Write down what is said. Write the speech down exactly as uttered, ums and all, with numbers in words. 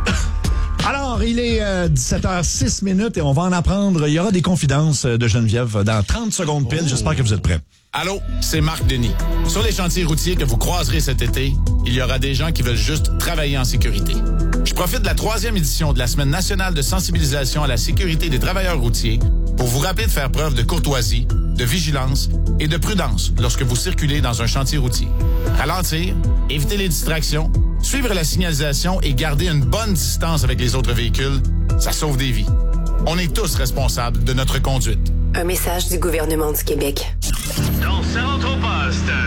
Alors, il est euh, dix-sept heures six minutes et on va en apprendre. Il y aura des confidences de Geneviève dans trente secondes pile. Oh. J'espère que vous êtes prêts. Allô, c'est Marc Denis. Sur les chantiers routiers que vous croiserez cet été, il y aura des gens qui veulent juste travailler en sécurité. Je profite de la troisième édition de la Semaine nationale de sensibilisation à la sécurité des travailleurs routiers pour vous rappeler de faire preuve de courtoisie, de vigilance et de prudence lorsque vous circulez dans un chantier routier. Ralentir, éviter les distractions, suivre la signalisation et garder une bonne distance avec les autres véhicules, ça sauve des vies. On est tous responsables de notre conduite. Un message du gouvernement du Québec. Dans Centre au Poste.